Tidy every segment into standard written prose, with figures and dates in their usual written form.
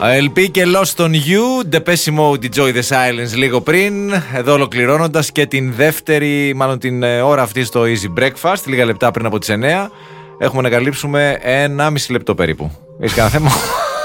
LP και Lost on You, Depeche Mode, Enjoy the Silence λίγο πριν. Εδώ ολοκληρώνοντας και την δεύτερη, μάλλον την ώρα αυτή στο Easy Breakfast, λίγα λεπτά πριν από τις 9. Έχουμε να καλύψουμε 1,5 λεπτό περίπου. Έχεις κανένα θέμα?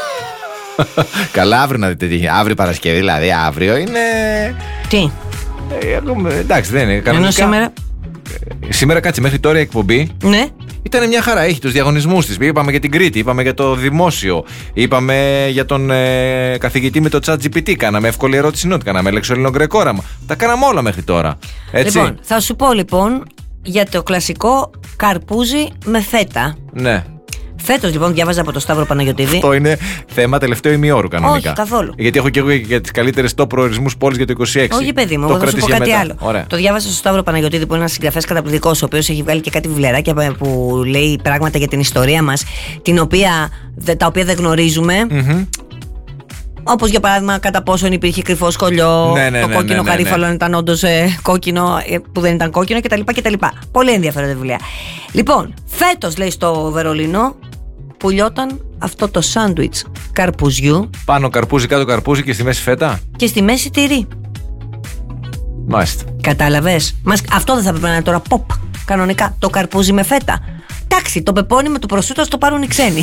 Καλά, αύριο να δείτε τι γίνει. Αύριο Παρασκευή, δηλαδή αύριο είναι. Τι? Εντάξει, δεν είναι κανονικά. Ενώ σήμερα. Σήμερα κάτσε μέχρι τώρα η εκπομπή. Ναι. Ήταν μια χαρά, έχει τους διαγωνισμούς της. Είπαμε για την Κρήτη, είπαμε για το δημόσιο, είπαμε για τον καθηγητή με το ChatGPT, κάναμε εύκολη ερώτηση νότ, κάναμε λεξοελληνογκρεκόραμα. Τα κάναμε όλα μέχρι τώρα. Έτσι. Λοιπόν, θα σου πω λοιπόν για το κλασικό καρπούζι με φέτα. Ναι. Φέτος λοιπόν διάβαζα από το Σταύρο Παναγιωτίδη. Αυτό είναι θέμα τελευταίο ημιώρου κανονικά. Όχι, καθόλου. Γιατί έχω και εγώ για τις καλύτερες top προορισμούς πόλης για το 26. Όχι, παιδί μου, εγώ θα σου πω κάτι άλλο. Ωραία. Το διάβασα στο Σταύρο Παναγιωτίδη, που είναι ένας συγγραφέας καταπληκτικός, ο οποίος έχει βγάλει και κάτι βιβλιαράκια που λέει πράγματα για την ιστορία μας, τα οποία δεν γνωρίζουμε. Mm-hmm. Όπως για παράδειγμα, κατά πόσον υπήρχε κρυφό σχολείο, το κόκκινο καρύφαλο ήταν όντως κόκκινο, που δεν ήταν κόκκινο κτλ. Πολύ ενδιαφέροντα βιβλία. Λοιπόν, φέτος λέει στο Βερολίνο πουλιόταν αυτό το σάντουιτς καρπουζιού. Πάνω καρπούζι, κάτω καρπούζι και στη μέση φέτα. Και στη μέση τυρί. Μάλιστα. Κατάλαβες. Αυτό δεν θα πρέπει να είναι τώρα pop κανονικά. Το καρπούζι με φέτα. Εντάξει, το πεπόνι με το προσούτο το πάρουν οι ξένοι.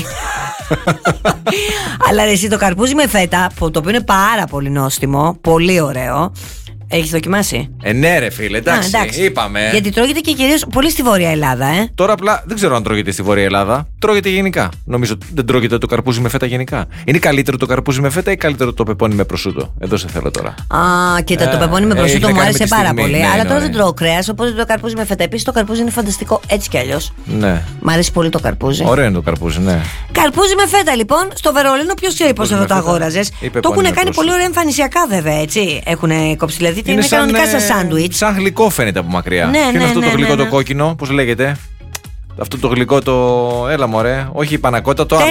Αλλά εσύ το καρπούζι με φέτα, το οποίο είναι πάρα πολύ νόστιμο, πολύ ωραίο. Έχεις δοκιμάσει? Ναι, ρε φίλε, εντάξει, είπαμε. Γιατί τρώγεται και κυρίως πολύ στη Βόρεια Ελλάδα, Τώρα απλά δεν ξέρω αν τρώγεται στη Βόρεια Ελλάδα. Τρώγεται γενικά. Νομίζω δεν τρώγεται το καρπούζι με φέτα γενικά. Είναι καλύτερο το καρπούζι με φέτα ή καλύτερο το πεπόνι με προσούτο? Εδώ σε θέλω τώρα. Κοίτα, το πεπόνι με προσούτο μου άρεσε πάρα πολύ. Αλλά τώρα δεν τρώω κρέας, οπότε το καρπούζι με φέτα. Επίσης το καρπούζι είναι φανταστικό έτσι κι αλλιώς. Ναι. Μ' αρέσει πολύ το καρπούζι. Ωραίο είναι το καρπούζι, ναι. Καρπούζι με φέτα λοιπόν, στο Βερολίνο ποιος ξέρει πώς θα το αγόραζες. Το έχουν κάνει πολύ ωραία εμφανισιακά βέβαια, έτσι. Έχουν κόψει δηλαδή την κανονικά σαν σάντουιτς. Σαν γλυκό φαίνεται από μακριά. Ναι, είναι αυτό το γλυκό το κόκκινο, πώς λέγεται? Αυτό το γλυκό το. Έλα μωρέ, όχι η πανακότα, το άλλο.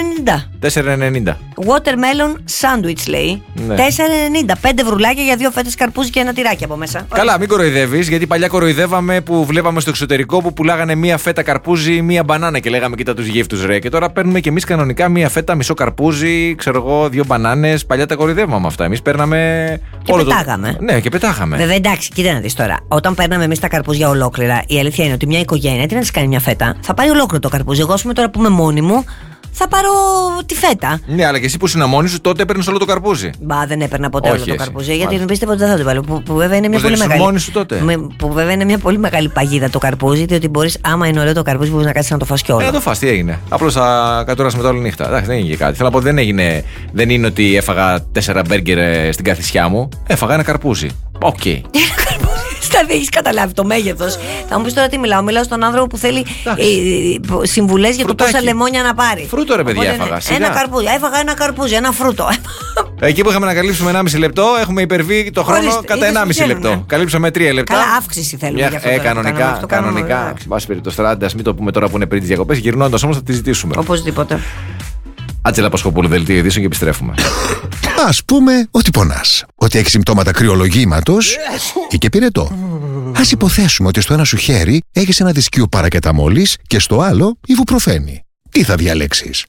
4,90. Watermelon sandwich λέει. Ναι. 4,90. 5 βρουλάκια για 2 φέτες καρπούζι και ένα τυράκι από μέσα. Καλά, μην κοροϊδεύεις, γιατί παλιά κοροϊδεύαμε που βλέπαμε στο εξωτερικό που πουλάγανε μία φέτα καρπούζι, μία μπανάνα και λέγαμε κοίτα τους γύφτους ρε. Και τώρα παίρνουμε κι εμείς κανονικά μία φέτα, μισό καρπούζι, ξέρω εγώ, 2 μπανάνες. Παλιά τα κοροϊδεύαμε αυτά. Εμείς παίρναμε. Και πετάγαμε. Ναι, και πετάγαμε. Βέβαια, εντάξει, κοίτα να δεις τώρα. Όταν παίρναμε εμείς τα καρπούζια ολόκληρα, η αλήθεια είναι ότι μια οικογένεια τι να της κάνει μια φέτα, θα πάρει ολόκληρο το καρπούζι. Εγώ, ας πούμε, τώρα που είμαι μόνη μου, θα πάρω τη φέτα. Ναι, αλλά και εσύ που ήσουν μόνη σου, τότε έπαιρνες όλο το καρπούζι. Μπα, δεν έπαιρνα ποτέ όλο το καρπούζι. Γιατί πίστευα ότι δεν θα το βάλω. Που βέβαια είναι μια πολύ μεγάλη. Μόνη σου τότε. Που βέβαια είναι μια πολύ μεγάλη παγίδα το καρπούζι, διότι μπορείς, άμα είναι ωραίο το καρπούζι, μπορείς να κάτσεις να το φας κι όλο. Το φας, τι έγινε. Απλώς θα κατούρας μετά όλη νύχτα. Εντάξει, δεν έγινε κάτι. Θέλω να πω, δεν είναι ότι έφαγα 4 μπέργκερ στην καθισιά μου. Έφαγα ένα καρπούζι. Οκ. Δεν έχει καταλάβει το μέγεθος. Θα μου πει τώρα τι μιλάω. Μιλάω στον άνθρωπο που θέλει συμβουλές για το πόσα λεμόνια να πάρει. Φρούτο, ρε παιδιά, έφαγα. Ένα καρπούζι. Έφαγα ένα καρπούζι, ένα φρούτο. Εκεί που είχαμε να καλύψουμε 1,5 λεπτό, έχουμε υπερβεί το χρόνο κατά 1,5 λεπτό. Καλύψαμε 3 λεπτά. Καλά, αύξηση θέλουμε. Κανονικά. Βάση περιπτώσει, τώρα α μην το πούμε τώρα που είναι πριν τις διακοπές. Γυρνώντας όμως θα τη ζητήσουμε. Οπωσδήποτε. Άτζελα Πασχοπούλου, δελτίο ειδήσεων και επιστρέφουμε. Ας πούμε ότι πονάς, ότι έχεις συμπτώματα κρυολογήματος ή και πυρετό. Ας υποθέσουμε ότι στο ένα σου χέρι έχεις ένα δισκείο παρακεταμόλης και στο άλλο ιβουπροφένη. Τι θα διαλέξεις?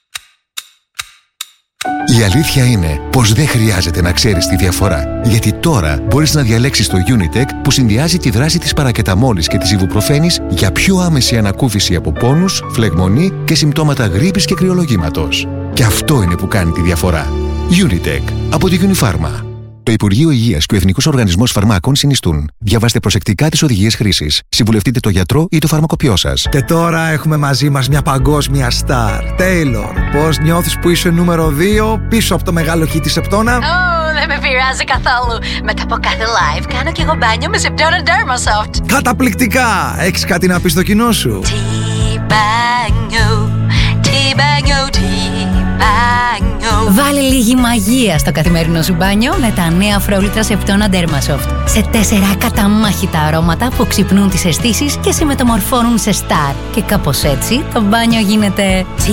Η αλήθεια είναι πως δεν χρειάζεται να ξέρεις τη διαφορά, γιατί τώρα μπορείς να διαλέξεις το Unitec που συνδυάζει τη δράση της παρακεταμόλης και της ιβουπροφένης για πιο άμεση ανακούφιση από πόνους, φλεγμονή και συμπτώματα γρίπης και κρυολογήματος. Και αυτό είναι που κάνει τη διαφορά. Unitec από τη Unifarma. Το Υπουργείο Υγείας και ο Εθνικός Οργανισμός Φαρμάκων συνιστούν. Διαβάστε προσεκτικά τις οδηγίες χρήσης. Συμβουλευτείτε τον γιατρό ή το φαρμακοποιό σας. Και τώρα έχουμε μαζί μας μια παγκόσμια στάρ. Taylor, πώς νιώθεις που είσαι νούμερο 2 πίσω από το μεγάλο χι της Σεπτόνα? Δεν με πειράζει καθόλου. Μετά από κάθε live κάνω και εγώ μπάνιο με Σεπτόνα Dermasoft. Καταπληκτικά! Έχεις κάτι να πεις στο κοινό σου? Τι μπάνιο, τι μπάνιο, τι μπάνιο. Βάλε λίγη μαγεία στο καθημερινό σου μπάνιο με τα νέα αφρόλυτρα Σεπτόνα Dermasoft. Σε 4 ακαταμάχητα αρώματα που ξυπνούν τις αισθήσεις και σε μεταμορφώνουν σε στάρ. Και κάπως έτσι το μπάνιο γίνεται τι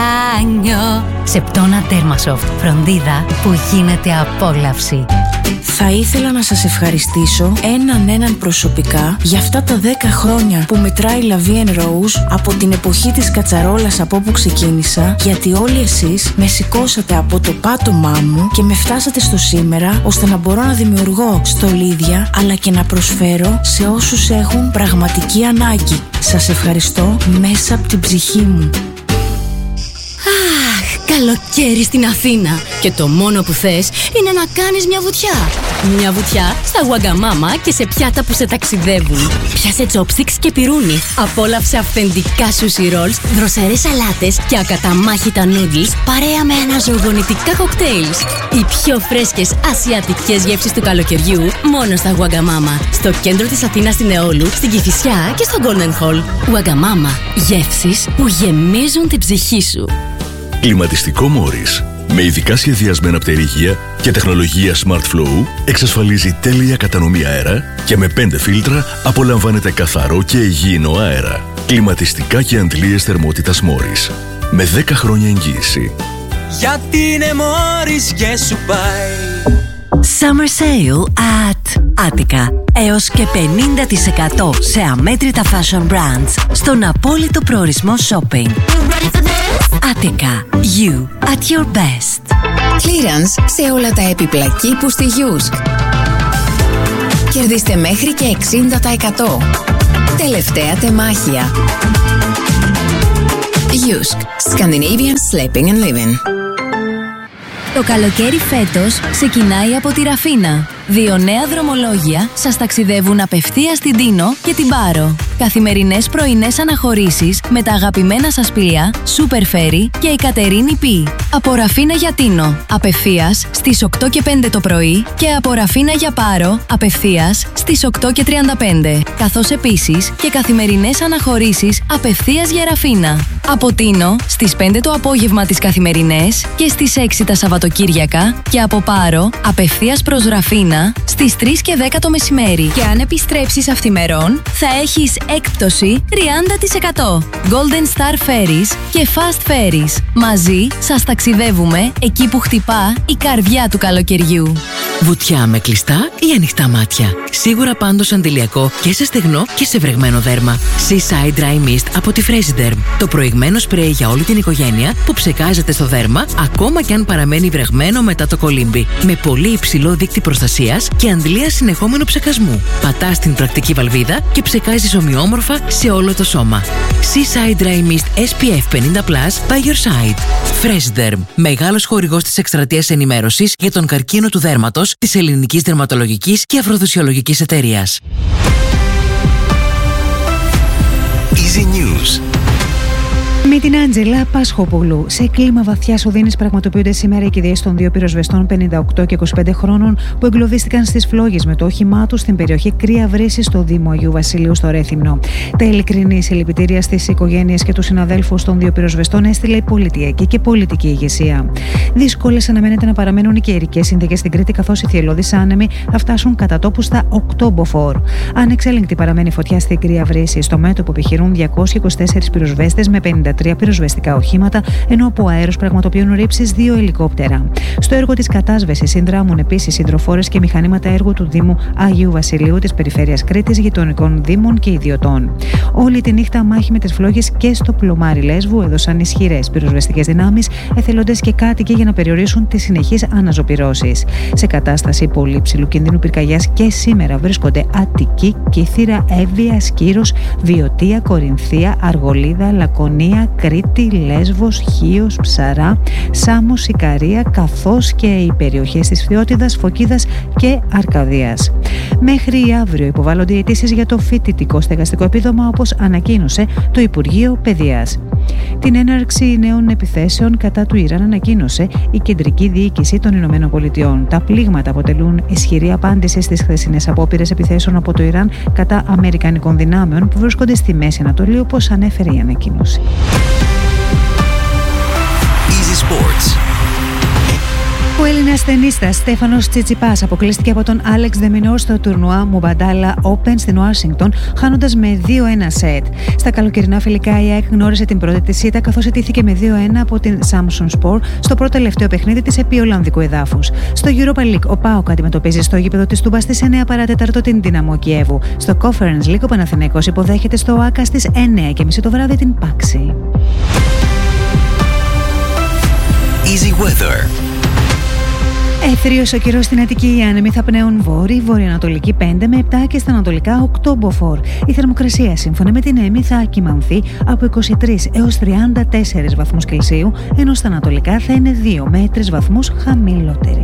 μπάνιο. Σεπτόνα Dermasoft. Φροντίδα που γίνεται απόλαυση. Θα ήθελα να σας ευχαριστήσω έναν προσωπικά για αυτά τα 10 χρόνια που μετράει La Vie en Rose από την εποχή της κατσαρόλας από όπου ξεκίνησα, γιατί όλοι εσείς με σηκώσατε από το πάτωμά μου και με φτάσατε στο σήμερα, ώστε να μπορώ να δημιουργώ στολίδια αλλά και να προσφέρω σε όσους έχουν πραγματική ανάγκη. Σας ευχαριστώ μέσα από την ψυχή μου. Καλοκαίρι στην Αθήνα. Και το μόνο που θες είναι να κάνεις μια βουτιά. Μια βουτιά στα Wagamama και σε πιάτα που σε ταξιδεύουν. Πιάσε chopsticks και πυρούνι. Απόλαυσε αυθεντικά sushi rolls, δροσερές σαλάτες και ακαταμάχητα noodles παρέα με αναζωογονητικά κοκτέιλς. Οι πιο φρέσκες ασιατικές γεύσεις του καλοκαιριού μόνο στα Wagamama. Στο κέντρο της Αθήνας στην Εόλου, στην Κηφισιά και στο Golden Hall. Wagamama. Γεύσεις που γεμίζουν την ψυχή σου. Κλιματιστικό Morris, με ειδικά σχεδιασμένα πτερίγια και τεχνολογία Smart Flow, εξασφαλίζει τέλεια κατανομή αέρα και με 5 φίλτρα απολαμβάνετε καθαρό και υγιεινό αέρα. Κλιματιστικά και αντλίες θερμότητας Morris, με 10 χρόνια εγγύηση. Γιατί είναι Morris και σου πάει. Summer Sale at Attica. Έως και 50% σε αμέτρητα fashion brands στον απόλυτο προορισμό shopping. Attica. You at your best. Clearance σε όλα τα έπιπλα κήπου στη Yusk. Κερδίστε μέχρι και 60%. Τελευταία τεμάχια. Yusk. Scandinavian Sleeping and Living. Το καλοκαίρι φέτος ξεκινάει από τη Ραφίνα. 2 νέα δρομολόγια σας ταξιδεύουν απευθείας στην Τίνο και την Πάρο. Καθημερινές πρωινές αναχωρήσεις με τα αγαπημένα σας πλοία Super Ferry και η Κατερίνη Π. Από Ραφίνα για Τίνο, απευθείας στις 8 και 5 το πρωί και από Ραφίνα για Πάρο, απευθείας στις 8 και 35. Καθώς επίσης και καθημερινές αναχωρήσεις απευθείας για Ραφίνα. Από Τίνο στις 5 το απόγευμα τις καθημερινές και στις 6 τα Σαββατοκύριακα και από Πάρο απευθείας προς Ραφίνα στις 3 και 10 το μεσημέρι. Και αν επιστρέψεις αυθημερών θα έχεις έκπτωση 30%. Golden Star Ferries και Fast Ferries. Μαζί σας ταξιδεύουμε εκεί που χτυπά η καρδιά του καλοκαιριού. Βουτιά με κλειστά ή ανοιχτά μάτια. Σίγουρα πάντως αντιλιακό και σε στεγνό και σε βρεγμένο δέρμα. Seaside Dry Mist από τη Fresiderm. Το προηγμένο σπρέι για όλη την οικογένεια που ψεκάζεται στο δέρμα ακόμα και αν παραμένει βρεγμένο μετά το κολύμπι. Με πολύ υψηλό δείκτη προστασίας και αντλία συνεχόμενου ψεκασμού. Πατάς την πρακτική βαλβίδα και ψεκάζεις ομοιόμορφα σε όλο το σώμα. Seaside Dry Mist SPF 50+ by your side. Fresiderm. Μεγάλος χορηγός της εκστρατείας ενημέρωσης για τον καρκίνο του δέρματος της Ελληνικής Δερματολογικής και Αφροδοσιολογικής Εταιρείας. Easy News. Με την Άντζελα Πάσχοπουλου. Σε κλίμα βαθιάς οδύνης πραγματοποιούνται σήμερα οι κηδείες των 2 πυροσβεστών 58 και 25 χρόνων που εγκλωβίστηκαν στις φλόγες με το όχημά τους στην περιοχή Κρύα Βρύση στο Δήμο Αγίου Βασιλείου στο Ρέθυμνο. Τα ειλικρινή συλληπιτήρια στις οικογένειες και τους συναδέλφους των 2 πυροσβεστών έστειλε η πολιτιακή και πολιτική ηγεσία. Δύσκολες αναμένεται να παραμένουν οι καιρικές συνθήκες στην Κρήτη, καθώς οι θυελλώδεις άνεμοι θα φτάσουν κατά τόπου στα 8 μποφόρ. Ανεξέλεγκτη παραμένει φωτιά στην Κρύα Βρύση. Στο μέτωπο επιχειρούν 224 πυροσβέστες με 53 πυροσβεστικά οχήματα, ενώ από αέρος πραγματοποιούν ρήψεις 2 ελικόπτερα. Στο έργο της κατάσβεσης συνδράμουν επίσης υδροφόρες και μηχανήματα έργου του Δήμου Αγίου Βασιλείου της Περιφέρειας Κρήτης, γειτονικών δήμων και ιδιωτών. Όλη τη νύχτα μάχη με τις φλόγες και στο πλωμάρι Λέσβου έδωσαν ισχυρές πυροσβεστικές δυνάμεις, εθελοντές και κάτοικοι για να περιορίσουν τις συνεχείς αναζωπυρώσεις. Σε κατάσταση πολύ ψηλού κινδύνου πυρκαγιάς και σήμερα βρίσκονται Αττική, Κύθυρα, Εύβοια, Σκύρος, Βιωτία, Κορινθία, Αργολίδα, Λακωνία, Κρήτη, Λέσβος, Χίος, Ψαρά, Σάμος, Ικαρία, καθώς και οι περιοχές της Φθιώτιδας, Φωκίδας και Αρκαδίας. Μέχρι αύριο υποβάλλονται οι αιτήσεις για το φοιτητικό στεγαστικό επίδομα, όπως ανακοίνωσε το Υπουργείο Παιδείας. Την έναρξη νέων επιθέσεων κατά του Ιράν ανακοίνωσε η Κεντρική Διοίκηση των Ηνωμένων Πολιτειών. Τα πλήγματα αποτελούν ισχυρή απάντηση στις χθεσινές απόπειρες επιθέσεων από το Ιράν κατά αμερικανικών δυνάμεων που βρίσκονται στη Μέση Ανατολή, όπως ανέφερε η ανακοίνωση. Easy Sports. Ο Έλληνας τενίστας Στέφανος Τσιτσιπάς αποκλείστηκε από τον Άλεξ Δεμινόρ στο τουρνουά Μουμπαντάλα Open στην Ουάσιγκτον, χάνοντας με 2-1 σετ. Στα καλοκαιρινά φιλικά, η ΑΕΚ γνώρισε την πρώτη της ήττα, καθώς ετήθηκε με 2-1 από την Samsung Sport στο πρώτο τελευταίο παιχνίδι της επί Ολλανδικού εδάφους. Στο Europa League, ο ΠΑΟΚ αντιμετωπίζει στο γήπεδο της Τούμπας στις 9 παράτεταρτο την Δυναμό Κιέβου. Στο Conference League, ο Παναθηναϊκός υποδέχεται στο ΟΑΚΑ στις 9:30 το βράδυ την Πάξη. Easy Weather. Έθριος ο καιρός στην Αττική. Οι άνεμοι θα πνέουν βορειοανατολική 5 με 7 και στα ανατολικά 8 μποφόρ. Η θερμοκρασία σύμφωνα με την ΕΜΗ θα κυμανθεί από 23 έως 34 βαθμούς Κελσίου, ενώ στα ανατολικά θα είναι 2 με 3 βαθμούς χαμηλότερη.